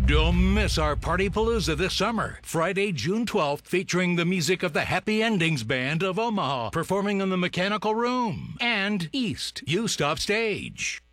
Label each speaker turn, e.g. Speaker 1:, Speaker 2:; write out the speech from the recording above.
Speaker 1: Don't miss our Party Palooza this summer, Friday, June 12th, featuring the music of the Happy Endings Band of Omaha, performing in the Mechanical Room, and East, You Stop Stage.